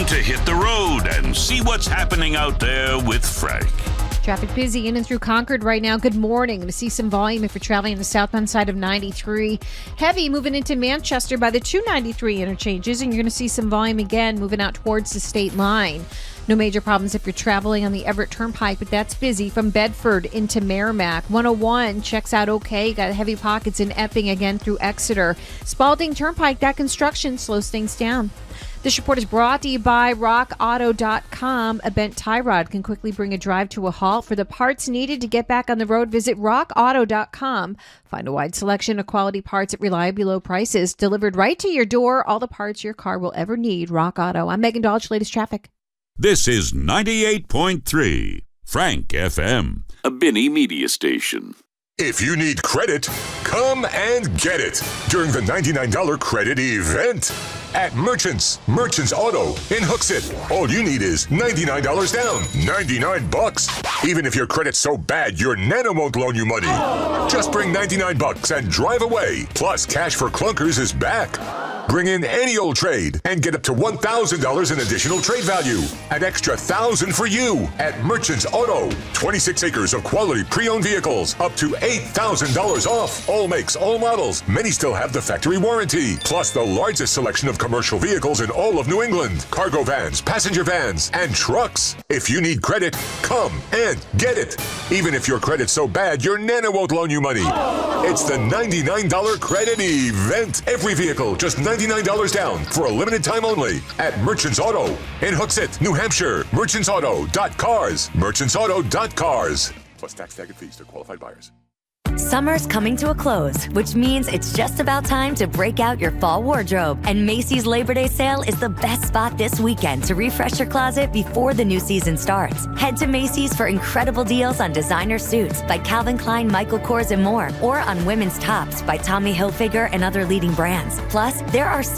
time to hit the road and see what's happening out there with Frank. Traffic busy in and through Concord right now. Good morning. Going to see some volume if you're traveling on the southbound side of 93. Heavy moving into Manchester by the 293 interchanges, and you're going to see some volume again moving out towards the state line. No major problems if you're traveling on the Everett Turnpike, but that's busy from Bedford into Merrimack. 101 checks out okay. Got heavy pockets in Epping again through Exeter. Spalding Turnpike, that construction slows things down. This report is brought to you by RockAuto.com. A bent tie rod can quickly bring a drive to a halt. For the parts needed to get back on the road, visit RockAuto.com. Find a wide selection of quality parts at reliably low prices, delivered right to your door. All the parts your car will ever need. Rock Auto. I'm Megan Dodge, latest traffic. This is 98.3 Frank FM, a Binney media station. If you need credit, come and get it during the $99 credit event at Merchants Auto in Hooksett. All you need is $99 down, $99. Even if your credit's so bad, your Nana won't loan you money. Just bring $99 and drive away. Plus, Cash for Clunkers is back. Bring in any old trade and get up to $1,000 in additional trade value. An extra $1,000 for you at Merchants Auto. 26 acres of quality pre-owned vehicles, up to $8,000 off. All makes, all models. Many still have the factory warranty. Plus the largest selection of commercial vehicles in all of New England. Cargo vans, passenger vans, and trucks. If you need credit, come and get it. Even if your credit's so bad, your Nana won't loan you money. It's the $99 credit event. Every vehicle, just $99 down for a limited time only at Merchants Auto in Hooksett, New Hampshire. Merchantsauto.cars. Merchantsauto.cars. Plus tax, tag, and fees to qualified buyers. Summer's coming to a close, which means it's just about time to break out your fall wardrobe. And Macy's Labor Day sale is the best spot this weekend to refresh your closet before the new season starts. Head to Macy's for incredible deals on designer suits by Calvin Klein, Michael Kors, and more, or on women's tops by Tommy Hilfiger and other leading brands. Plus, there are